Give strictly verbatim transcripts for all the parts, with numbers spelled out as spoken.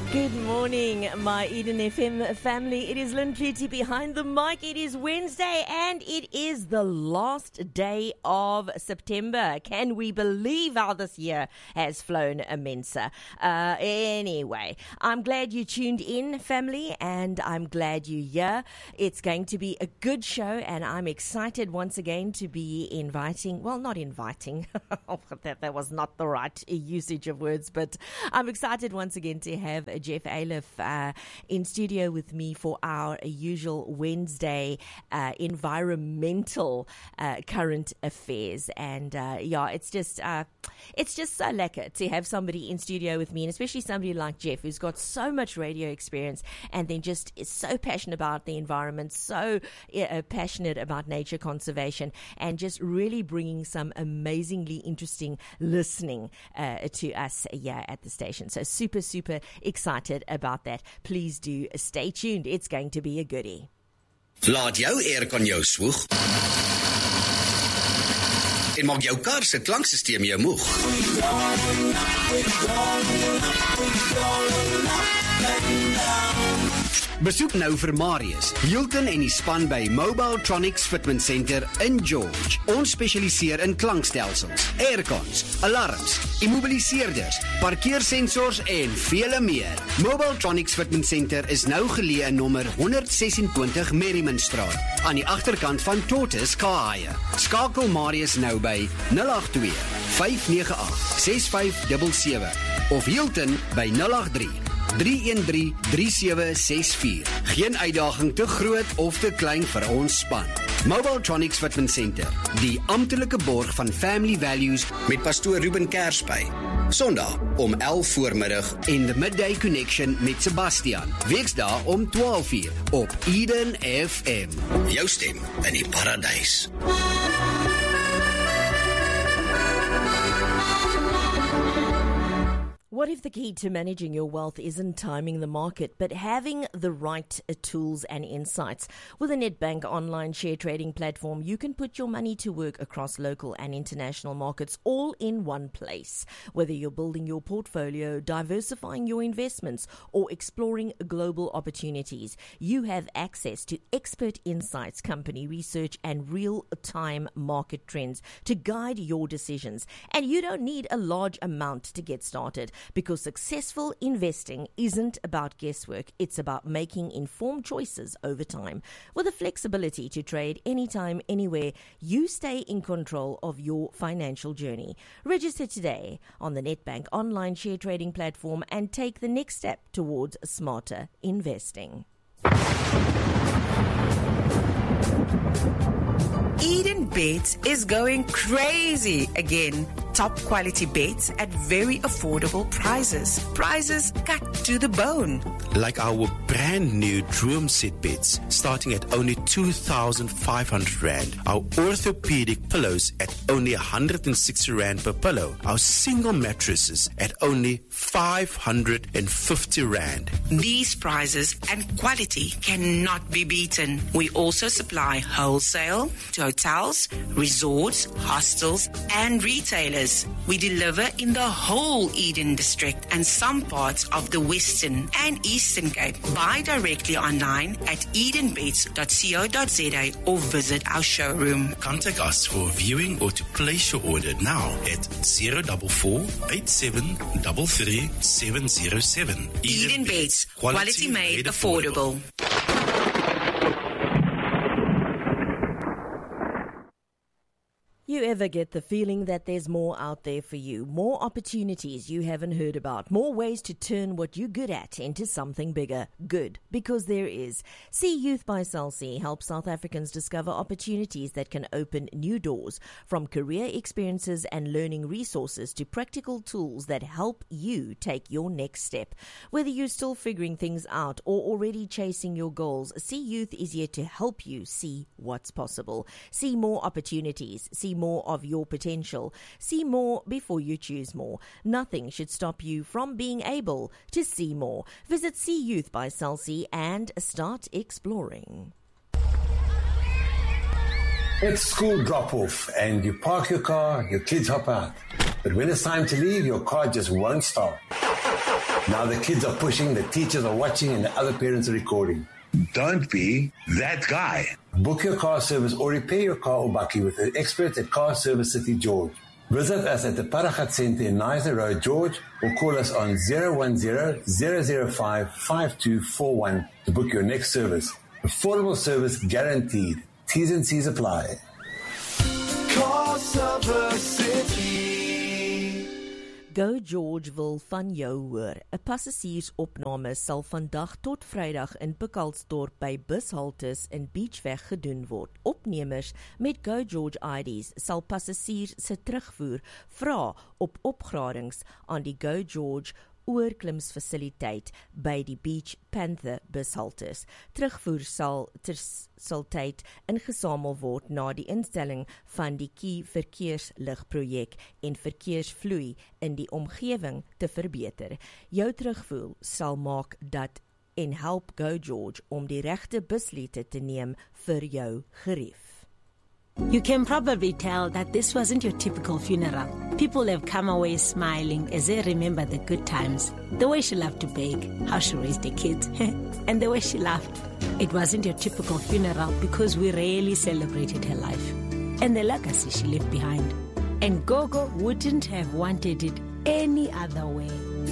Good morning, my Eden F M family. It is Lynn Clutie behind the mic. It is Wednesday and it is the last day of September. Can we believe how this year has flown immense? Uh, anyway, I'm glad you tuned in, family, and I'm glad you're here. It's going to be a good show, and I'm excited once again to be inviting, well, not inviting, that, that was not the right usage of words, but I'm excited once again to have Jeff Aliff uh, in studio with me for our usual Wednesday uh, environmental uh, current affairs. And uh, yeah, it's just uh, it's just so lekker to have somebody in studio with me, and especially somebody like Jeff, who's got so much radio experience and then just is so passionate about the environment, so uh, passionate about nature conservation, and just really bringing some amazingly interesting listening uh, to us here at the station. So super, super excited about that. Please do stay tuned. It's going to be a goodie. Laat jou aircon jou swoeg. En maak jou kar se klanksysteem jou moeg. Besoek nou vir Marius, Hilton en die span by Mobile Tronics Fitment Center in George. Ons spesialiseer in klankstelsels, aircons, alarms, immobiliseerders, parkeersensors en vele meer. Mobile Tronics Fitment Center is nou geleë in nommer honderd sesentwintig Merrimanstraat, aan die agterkant van Tortoise Car Hire. Skakel Marius nou by nul agt twee, vyf nege agt, ses vyf sewe sewe of Hilton by nul agt drie, drie een drie, drie sewe ses vier. Geen uitdaging te groot of te klein vir ons span. Mobile Tronics Fitment Center, die amptelike borg van Family Values met pastoor Ruben Kersby. Sondag om elf voormiddag en The Midday Connection met Sebastian. Weksdae om twaalf uur op Eden F M. Jou stem in die paradys. What if the key to managing your wealth isn't timing the market, but having the right uh, tools and insights? With a Nedbank online share trading platform, you can put your money to work across local and international markets all in one place. Whether you're building your portfolio, diversifying your investments, or exploring global opportunities, you have access to expert insights, company research, and real-time market trends to guide your decisions. And you don't need a large amount to get started, because successful investing isn't about guesswork, it's about making informed choices over time. With the flexibility to trade anytime, anywhere, you stay in control of your financial journey. Register today on the Nedbank online share trading platform and take the next step towards smarter investing. Eden Beds is going crazy again. Top quality beds at very affordable prices. Prices cut to the bone. Like our brand new Droom Set beds, starting at only two thousand five hundred rand. Our orthopedic pillows at only one hundred sixty rand per pillow. Our single mattresses at only five hundred fifty rand. These prices and quality cannot be beaten. We also supply wholesale to hotels, resorts, hostels, and retailers. We deliver in the whole Eden district and some parts of the Western and Eastern Cape. Buy directly online at edenbeds dot co dot za or visit our showroom. Contact us for viewing or to place your order now at zero four four, eight seven three three, seven zero seven. Eden Beds, quality, quality made, made affordable. affordable. You ever get the feeling that there's more out there for you, more opportunities you haven't heard about, more ways to turn what you're good at into something bigger? Good, because there is. See Youth by Cell C helps South Africans discover opportunities that can open new doors, from career experiences and learning resources to practical tools that help you take your next step. Whether you're still figuring things out or already chasing your goals, See Youth is here to help you see what's possible. See more opportunities, see more of your potential. See more before you choose more. Nothing should stop you from being able to see more. Visit See Youth by Cell C and start exploring. It's school drop-off and you park your car, your kids hop out. But when it's time to leave, your car just won't start. Now the kids are pushing, the teachers are watching, and the other parents are recording. Don't be that guy. Book your car service or repair your car or bakkie with the experts at Car Service City George. Visit us at the Paragat Centre in Niza Road, George, or call us on zero one zero, zero zero five, five two four one to book your next service. Affordable service guaranteed. T's and C's apply. Car Service City. Go George wil van jou hoor. 'n Passasiersopname sal vandag tot Vrydag in Pikkelsdorp by bushaltes in Beachweg gedoen word. Opnemers met Go George I Ds sal passasiers se terugvoer vra op opgradings aan die Go George oorklimsfasiliteit by die Beach Panther bushaltes. Terugvoer sal terselfdertyd ingesamel word na die instelling van die Key verkeersligprojek en verkeersvloei in die omgewing te verbeter. Jou terugvoer sal maak dat en help Go George om die regte besluite te neem vir jou gerief. You can probably tell that this wasn't your typical funeral. People have come away smiling as they remember the good times, the way she loved to bake, how she raised the kids, and the way she laughed. It wasn't your typical funeral because we really celebrated her life and the legacy she left behind. And Gogo wouldn't have wanted it any other way.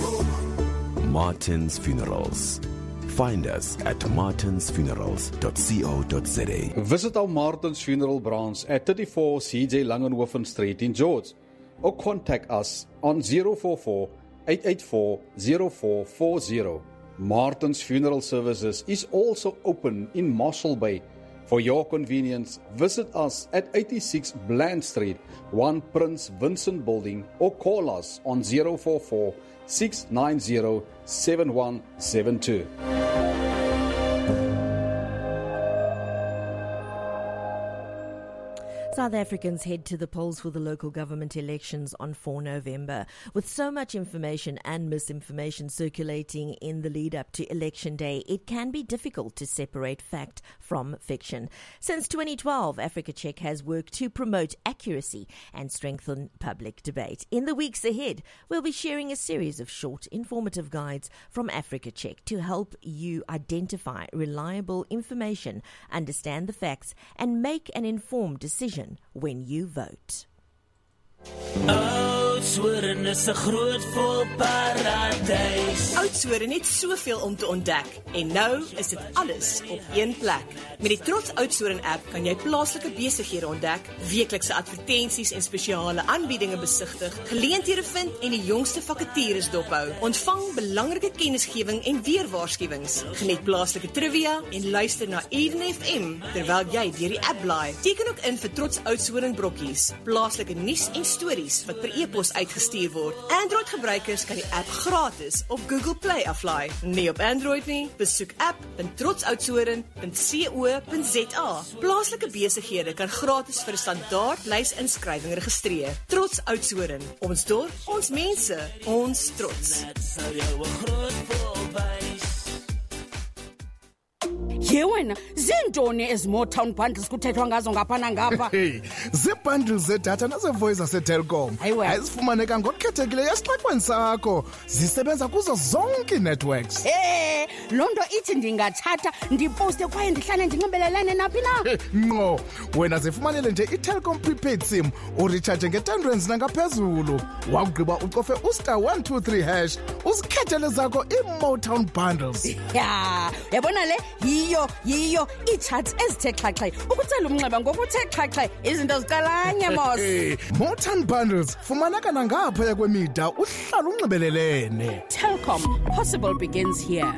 Martin's Funerals. Find us at martins funerals dot co dot za. Visit our Martin's Funeral branch at thirty-four C J Langenhoven Street in George, or contact us on zero four four, eight eight four, zero four four zero. Martin's Funeral Services is also open in Marshall Bay. For your convenience, visit us at eighty-six Bland Street, one Prince Vincent Building, or call us on zero four four, six nine zero, seven one seven two. South Africans head to the polls for the local government elections on the fourth of November. With so much information and misinformation circulating in the lead up to election day, it can be difficult to separate fact from fiction. Since twenty twelve, Africa Check has worked to promote accuracy and strengthen public debate. In the weeks ahead, we'll be sharing a series of short, informative guides from Africa Check to help you identify reliable information, understand the facts, and make an informed decision when you vote. Oudtshoorn is 'n groot vol paradys. Oudtshoorn het soveel om te ontdek en nou is dit alles op een plek. Met die Trots Oudtshoorn app kan jy plaaslike besighede ontdek, weeklikse advertensies en spesiale aanbiedinge besigtig, geleenthede vind en die jongste vakatures dophou. Ontvang belangrike kennisgewing en weerwaarskuwings. Geniet plaaslike trivia en luister na Eden F M terwyl jy deur die app blaai. Teken ook in vir Trots Oudtshoorn brokkies, plaaslike nuus en stories wat per e-pos uitgestuur word. Android gebruikers kan die app gratis op Google Play aflaai. Nie op Android nie, besoek app punt trots oudtshoorn punt co punt za. Plaaslike besighede kan gratis vir 'n standaard lys inskrywing registreer. Trots Oudtshoorn, ons dorp, ons mense, ons trots. Yewena, zintoni ezimotown bundles kuthethwa ngazo ngapha nangapha? Hey, zibundles zedatha nazevoice zaseTelkom. Ayizifumaneka ngokukhethekileyo esixekweni sakho. Zisebenza kuzo zonke ii-networks. Eh, loo nto ithi ndingathatha ndiposte kwaye ndihlale ndinxibelelane naphi na? Ngqo, wena zifumanele nje iTelkom prepaid sim uricharge nge-ten rands nangaphezulu. Wakugqiba ucofe ustar one two three hash, uzikhethele zakho ii-motown bundles. Ya, yabona le yiyo yiyo ii-charts ezithe xhaxhe ukutsela umnxeba ngokuthe xhaxhe izinto ziqalanye mos. Motown bundles fumaneka nangaphaya kwemida uhlala unxibelelene. Telkom, possible begins here.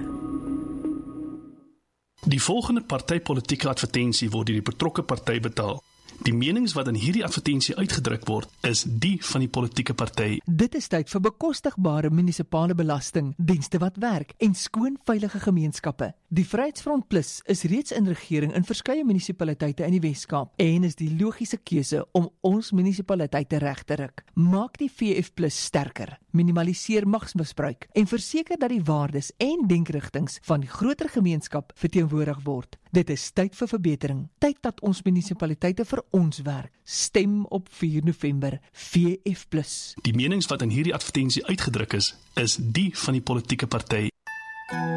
Die volgende partypolitieke advertensie word deur die betrokke party betaal. Die menings wat in hierdie advertensie uitgedruk word, is die van die politieke party. Dit is tyd vir bekostigbare munisipale belasting, dienste wat werk en skoon veilige gemeenskappe. Die Vryheidsfront Plus is reeds in regering in verskeie munisipaliteite in die Weskaap en is die logiese keuse om ons munisipaliteite reg te ruk. Maak die V F Plus sterker, minimaliseer magsmisbruik en verseker dat die waardes en denkrigtings van die groter gemeenskap verteenwoordig word. Dit is tyd vir verbetering, tyd dat ons munisipaliteite vir ons werk. Stem op vier November, V F plus. Die menings wat in hierdie advertensie uitgedruk is, is die van die politieke party.